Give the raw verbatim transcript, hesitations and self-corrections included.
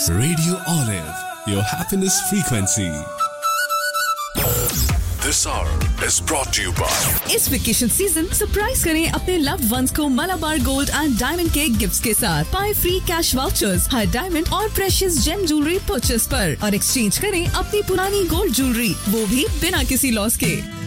Radio Olive, your happiness frequency. This hour is brought to you by. इस vacation season surprise करें अपने loved ones को Malabar gold and diamond के gifts के साथ। पाए फ्री कैश वाउचर्स हर डायमंड और प्रेशियस जेम ज्वेलरी परचेस पर और एक्सचेंज करें अपनी पुरानी गोल्ड ज्वेलरी, वो भी बिना किसी लॉस के।